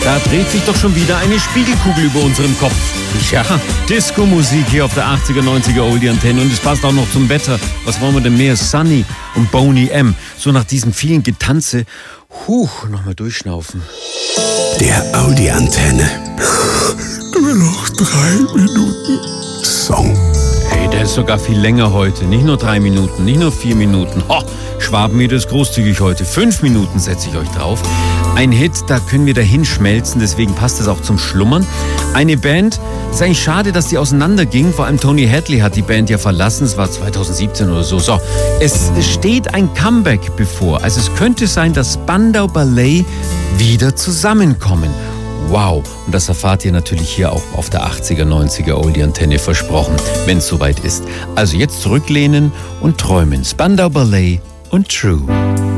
Da dreht sich doch schon wieder eine Spiegelkugel über unserem Kopf. Ja, Disco-Musik hier auf der 80er, 90er Oldie-Antenne und es passt auch noch zum Wetter. Was wollen wir denn mehr? Sunny und Boney M. So nach diesem vielen Getanze, nochmal durchschnaufen. Der Audi-Antenne. Nur noch 3 Minuten Song. Hey, der ist sogar viel länger heute. Nicht nur 3 Minuten, nicht nur 4 Minuten. Schwabenmeter ist großzügig heute. 5 Minuten setze ich euch drauf. Ein Hit, da können wir dahin schmelzen, deswegen passt es auch zum Schlummern. Eine Band, ist eigentlich schade, dass die auseinanderging. Vor allem Tony Hadley hat die Band ja verlassen. Es war 2017 oder so. So, es steht ein Comeback bevor. Also es könnte sein, dass Spandau Ballet wieder zusammenkommen. Wow, und das erfahrt ihr natürlich hier auch auf der 80er, 90er Oldie-Antenne versprochen, wenn es soweit ist. Also jetzt zurücklehnen und träumen. Spandau Ballet und True.